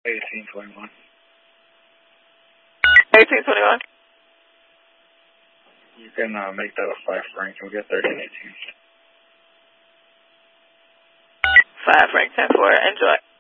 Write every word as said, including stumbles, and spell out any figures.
eighteen twenty-one. eighteen twenty-one. You can uh, make that a five franc. We'll get thirteen eighteen. five franc ten four. Enjoy.